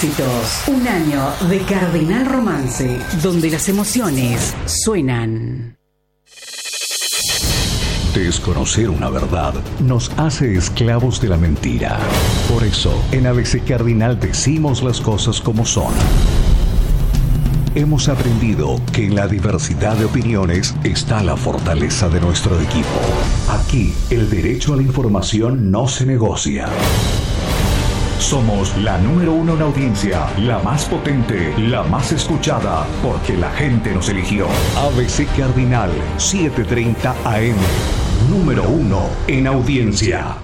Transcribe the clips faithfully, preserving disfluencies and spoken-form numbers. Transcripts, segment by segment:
éxitos. Un año de Cardenal Romance, donde las emociones suenan. Desconocer una verdad nos hace esclavos de la mentira. Por eso, en A B C Cardinal decimos las cosas como son. Hemos aprendido que en la diversidad de opiniones está la fortaleza de nuestro equipo. Aquí, el derecho a la información no se negocia. Somos la número uno en audiencia, la más potente, la más escuchada, porque la gente nos eligió. A B C Cardinal, setecientos treinta A M, número uno en audiencia.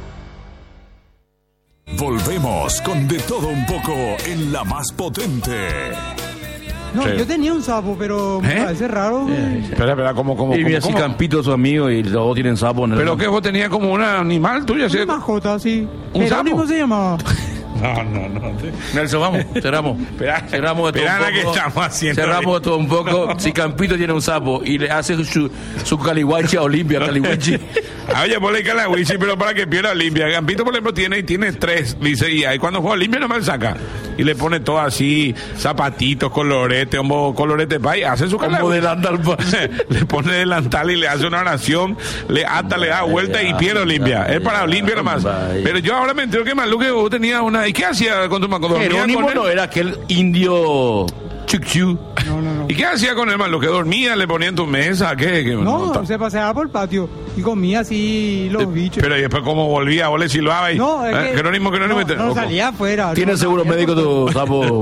Volvemos con De Todo Un Poco en la más potente. No, Sí. yo tenía un sapo, pero me ¿Eh? parece raro. Eh, Espera, espera, ¿cómo, cómo, Y cómo, mira, si cómo? Campito es su amigo y los dos tienen sapo en el... ¿Pero qué vos tenías como un animal tuyo? así? Una mascota, sí. ¿Un Jerónimo sapo? se llamaba. No, no, no. Nelson, vamos, cerramos. Espera, cerramos de todo espera un la que poco. estamos haciendo. Cerramos de todo un poco. Si Campito tiene un sapo y le hace su, su calihuachi a Olimpia, calihuachi. Ah, oye, ponle Calahuichi, pero para que pierda Olimpia. Campito, por ejemplo, tiene, tiene tres, dice, y ahí cuando juega Olimpia nomás saca. Y le pone todo así, zapatitos, colorete, hombo, colorete, pa, y hace su Como Calahuichi. delantal, pa. Le pone delantal y le hace una oración, le ata, le da vuelta y pierde Olimpia. Es para Olimpia nomás. Pero yo ahora me entero que Maluque vos tenías una... ¿Y qué hacía con tu mascota? ¿Dormía Jerónimo con él? no era aquel indio chuchu. No, no, no. ¿Y qué hacía con él, Maluque? ¿Dormía? ¿Le ponía en tu mesa? ¿Qué? ¿Qué? No, ta- se paseaba por el patio y comía así los bichos. Pero y después cómo volvía, vos le silbaba y... No, es ¿Eh? que Jerónimo, Jerónimo... no, te- no ojo. salía afuera. ¿Tiene no seguro salía médico por- tu sapo?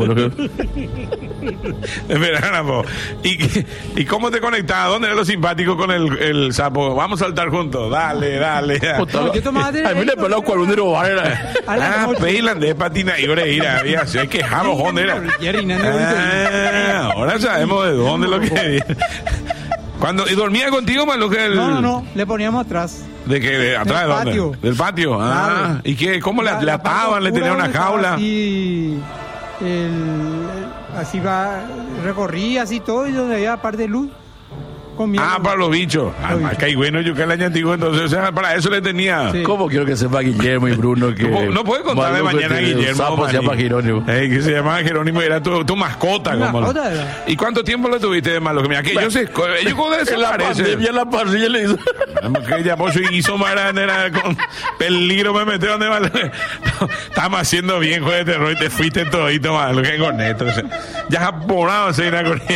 Espera, Rambo. ¿Y, ¿Y cómo te conectabas? ¿Dónde era lo simpático con el, el sapo? Vamos a saltar juntos. Dale, dale. No, yo tomaba de- A mí le peló cuarundero barera. A la Ah, noche. Peilan de patina y ore ir había, hay que jamo, ¿dónde era? Jerry, no, no, no, Ah, ahora sabemos de dónde lo que cuando y dormía contigo más lo que el No, no, no, le poníamos atrás. de que de atrás Del de dónde patio. del patio ah Claro. y qué cómo le, La- le la parte ataban le oscura tenían una donde estaba jaula Así, el, el- así va, recorría así todo y donde había parte de luz. Comía. ah para los bichos ah Los más bichos. que bueno yo que el año antiguo entonces o sea para eso le tenía Sí. ¿Cómo quiero que sepa Guillermo y Bruno que... No, no puedes contarle Maluco mañana a tiene un Guillermo. sapo se llama Maní. Jerónimo. Ey, que se llamaba Jerónimo y era tu, tu mascota. Mi como mascota lo- era. ¿Y cuánto tiempo lo tuviste de malo? Que mira, que yo sé, ellos cuando En la desaparecen. pandemia, en la parrilla le hizo... Que ya por su hizo más grande, era con peligro me metió donde malo. No, estamos haciendo bien, juego de terror y te fuiste todito malo, que con esto. O sea, ya japonado se irá con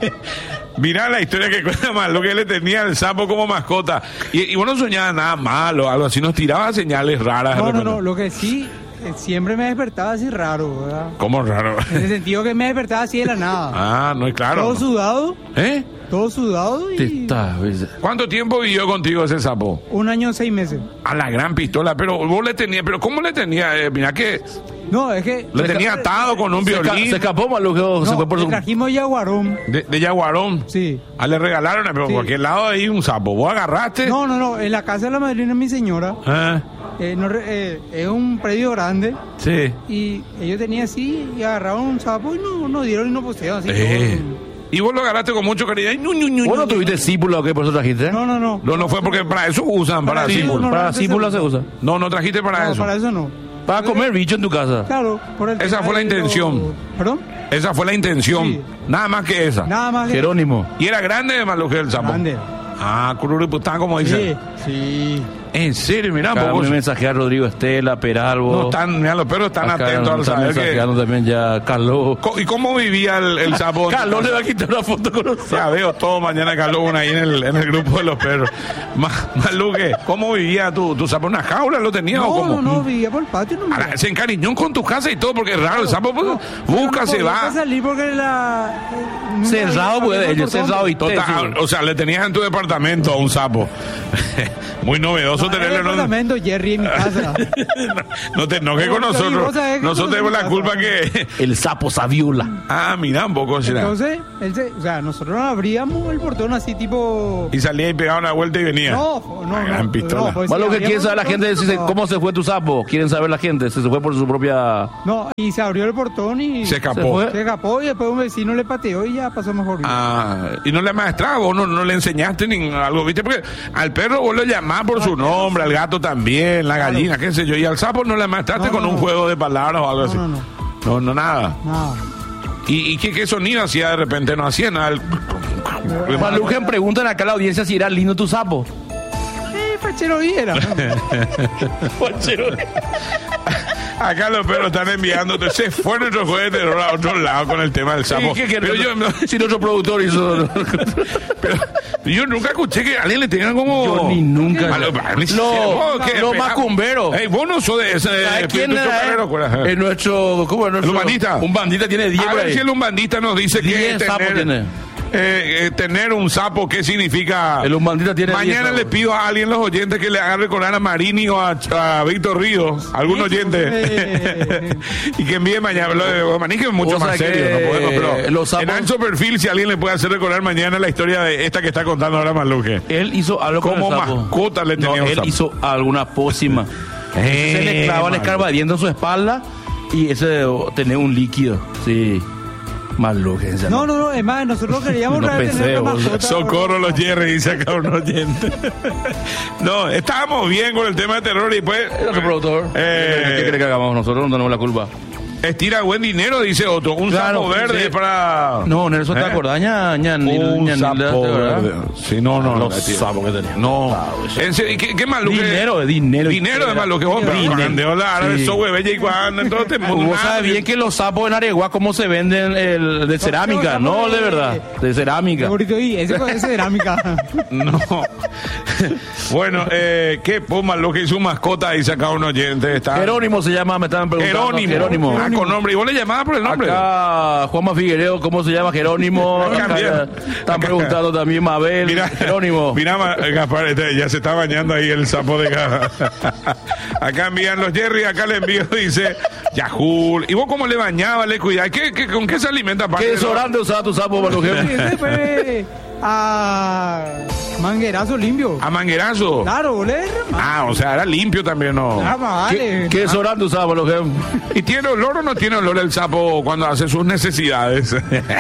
Mirá la historia que cuenta más, lo que le tenía al sapo como mascota. Y, y vos no soñabas nada malo, algo así, nos tiraba señales raras. No, no, recuerdo. no, lo que sí, eh, siempre me despertaba así raro, ¿verdad? ¿Cómo raro? En el sentido que me despertaba así de la nada. Ah, no es claro. Todo sudado, ¿Eh? todo sudado Te y está, ¿ves? ¿Cuánto tiempo vivió contigo ese sapo? un año, seis meses. A la gran pistola, pero vos le tenías, pero ¿cómo le tenía? Eh, mira que No, es que... le tenía atado con un Se, esca- violín se escapó Maluco, No, se fue por le su... trajimos yaguarón. de, de yaguarón. Sí. Ah, le regalaron, pero Sí. por aquel lado ahí un sapo. ¿Vos agarraste? No, no, no, en la casa de la madrina de mi señora, Ah, eh, no re- eh, es un predio grande, sí. y ellos tenían así, y agarraron un sapo y no, no dieron y no posearon así. Eh. todo. Y vos lo agarraste con mucho cariño. Ay, ñu, ñu, ñu, ¿Vos no ñu. tuviste sípula o qué por eso trajiste? No, no, no. No, no fue porque para eso usan, para, Para símbolo. símbolo. Para no, sípula no se se usa. No, no trajiste para No, eso. para eso no. Para comer bicho en tu casa. Claro, por el Esa tema fue la de lo- intención. ¿Perdón? Esa fue la intención. Sí. Nada más que esa. Nada más que... Jerónimo. Y era grande de malo que el sapo. Grande. Ah, cururipután, como dice. Sí, sí. En serio, mira, Acá poco. me mensajea a Rodrigo Estela, Peralvo. No están, mira, los perros están Acá atentos nos al están saber que. mensajeando también ya Carlos. Co- ¿Y cómo vivía el, el sapo? Carlos le va a quitar una foto con nosotros. Ya veo todo mañana Carlos una ahí en el, en el grupo de los perros. Ma- Maluque, ¿cómo vivía tu, tu sapo? ¿En una jaula lo tenía o No, cómo? no, no, vivía por el patio. No, Ahora, se encariñó con tu casa y todo, porque es raro, el sapo pues, busca, no se podía va. salir porque la... eh, Cerrado nunca puede, había ellos portón. cerrado y Total, o sea, le tenías en tu departamento a un sapo. Muy novedoso No, en el tenerlo en un- departamento, Jerry, en mi casa. No te enojes con No, y nosotros. vos sabés que Nosotros no tenemos la pasa. culpa que. El sapo Saviola. Ah, mira, un poco será. Entonces, él se- o sea, nosotros no abríamos el portón así tipo... Y salía y pegaba una vuelta y venía. No, no, La no. gran pistola. no, pues, Más sí, lo que abríamos quiere saber la el gente es portón, si se- no. cómo se fue tu sapo. Quieren saber la gente si se fue por su propia... No, y se abrió el portón y... Se escapó. Se Se escapó y después un vecino le pateó y ya pasó mejor vida. Ah, y no le maestraba, vos no, no le enseñaste ni algo, ¿viste? Porque al perro vos lo llamás por su nombre, al gato también, la gallina, qué sé yo, y al sapo no le maestraste No, con no, un no. juego de palabras o algo No, así. no, no. No, no, nada. No. ¿Y, y qué, qué sonido hacía de repente? No hacía nada. El... Malujen, preguntan acá a la audiencia si era lindo tu sapo. Eh, Pachero era. Acá los perros están enviando. Se fue nuestro juego de terror a otro lado con el tema del sapo. ¿Qué, qué, pero yo, no, si nuestro productor hizo. pero yo nunca escuché que a alguien le tengan como. Yo ni nunca. Malo, Lo, lo macumbero. Hey, vos no sos de ese. ¿Sabes quién era? Es nuestro. ¿Cómo es nuestro? ¿El umbandista? Un bandita tiene diez. A ver si el umbandista nos dice que sapos tiene. Eh, eh, tener un sapo, ¿qué significa? El umbandita tiene Mañana les pido a alguien, los oyentes, que le hagan recordar a Marini o a, a Víctor Río, algún sí, oyente, y que envíe mañana. Lo de Marini es mucho más serio, no podemos, pero los sapos, en ancho perfil, si alguien le puede hacer recordar mañana la historia de esta que está contando ahora Maluje. Él hizo algo como con el sapo. Mascota le tenía no, un él sapo. hizo alguna pócima. Eh, se le clava el escarbadiente en su espalda y ese tenía un líquido, sí. Maluje. No, no, no, es más, nosotros queríamos no tener una mascota. Socorro los Jerry, dice acá un oyente. No, estábamos bien con el tema de terror y después. Nuestro productor. Eh, ¿Qué cree que hagamos? Nosotros no tenemos la culpa. Estira buen dinero, dice otro. Un claro, sapo verde sí. para. No, Nelson, ¿te ¿Eh? acordás? ña, ña, Un ña, sapo ña, verde. Sí, no, no. Los no, sapos que tenía. No. ¿En serio? ¿Qué, qué malo que Dinero, dinero. Dinero de malo que vos, pero cuando la árabe, eso hueve, y cuando entonces. Vos sabés bien que los sapos en Areguá, ¿cómo se venden? El, de cerámica, no, de verdad. De cerámica. Bonito, y ese es cerámica. No. Bueno, eh, ¿qué puma lo que hizo mascota? Dice acá un oyente. Está... Jerónimo se llama, me estaban preguntando. Jerónimo. Jerónimo. Ah, con nombre. ¿Y vos le llamabas por el nombre? Acá Juanma Figueiredo, ¿cómo se llama? Jerónimo. Acá ya están preguntando también Mabel. Mira, Jerónimo. Mira, Gaspar, este, ya se está bañando ahí el sapo de acá. Acá envían los Jerry, acá le envío, dice Yahoo. ¿Y vos cómo le bañabas, le cuidabas? ¿Qué, qué, ¿Con qué se alimenta? ¿Qué desodorante usaba tu sapo, Maluje? Ese fue a manguerazo limpio. ¿A manguerazo? Claro, boludo. Ah, o sea, era limpio también, ¿no? Ah, vale. ¿Qué, qué desodorante usaba, Maluje? ¿Y tiene olor o no tiene olor el sapo cuando hace sus necesidades?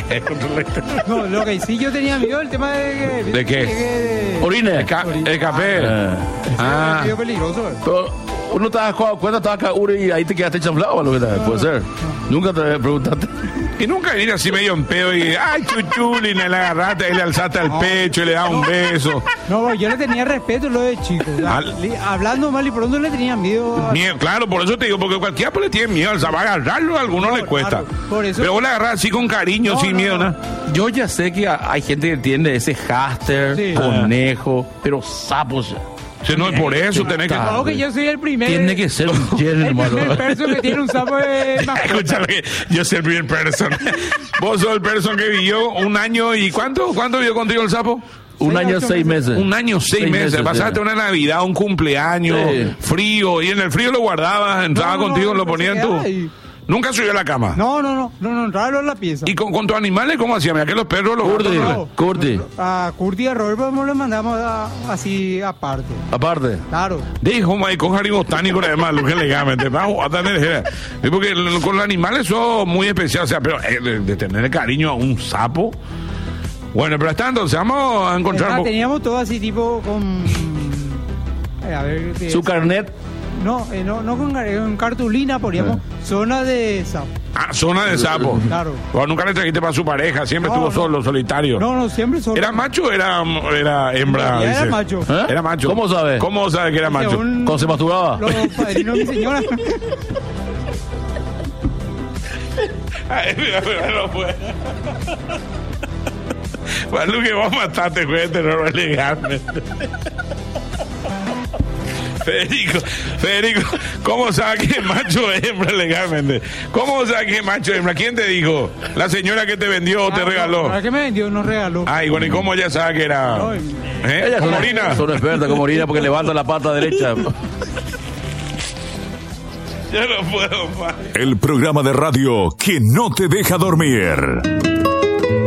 No, lo que sí yo tenía miedo el tema de... ¿De qué? De, de, Orine. El, ca el café. Ah. Ah. Es medio peligroso. Pero uno te das cuenta, estaba acá, Uri, y ahí te quedaste chanflado, o lo que tal, puede ser. Nunca te preguntaste. Y nunca venir así medio en pedo y, ay, chuchuli, y le agarraste y le alzaste al pecho y le das un beso. No, yo le tenía respeto lo de chico. O sea, Al... le, hablando mal y pronto le tenía miedo. A... Miedo, claro, por eso te digo, porque cualquiera pues, le tiene miedo al sapo. Agarrarlo a alguno no, le cuesta. Claro, por eso... Pero vos le agarrás así con cariño, no, sin no, miedo, ¿no? ¿no? Yo ya sé que hay gente que tiene ese hámster, sí. conejo, ah. pero sapos. Si no es por eso, tenés que... No, que yo soy el primer... Tiene que ser un Jerry, el primer person que tiene un sapo de mascota. Escúchame, yo soy el primer person. Vos sos el person que vivió un año y... ¿Cuánto? ¿Cuánto vivió contigo el sapo? Un año, seis meses. Un año, seis, seis meses. meses. Pasaste sí. una Navidad, un cumpleaños, sí. frío, y en el frío lo guardabas, entraba no, no, contigo, no, lo ponían tú. Y... ¿Nunca subió a la cama? No, no, no, no, no, entraba en la pieza. ¿Y con, con tus animales cómo hacían? Mira que los perros los Curti, no, Curti. A Curti y a Robert pues, le mandamos a, así aparte. ¿Aparte? Claro. Dijo, Mike, con jardín botánico además, lo que legalmente. Vamos a tener... Porque con los animales son muy especiales, o sea, pero eh, de, de tener cariño a un sapo... Bueno, pero hasta entonces vamos a encontrar... Ah, teníamos todo así tipo con... Eh, a ver... ¿Su es? Carnet? No, eh, no, no con, con cartulina, poníamos ah. zona de sapo. Ah, zona de sapo. Claro. Pero nunca le trajiste para su pareja, siempre no, estuvo no. solo, solitario. No, no, siempre solo. ¿Era macho o era, era hembra? No, era macho. ¿Eh? Era macho. ¿Cómo sabe? ¿Cómo sabe que era macho? Según ¿Cómo se masturbaba? Los padrinos de mi señora. Ay, no puede. Bueno, que vos mataste, juez de terror legalmente. Federico, Federico, ¿cómo sabe que es macho es hembra legalmente? ¿Cómo sabe que es macho hembra? ¿Quién te dijo? ¿La señora que te vendió o ah, te regaló? ¿Para qué me vendió? Nos regaló. Ay, bueno, ¿y cómo ella sabe que era? No, ¿Eh? Ella ¿Como Orina? Son expertas como Orina porque levanta la pata derecha. Yo no puedo más. El programa de radio que no te deja dormir.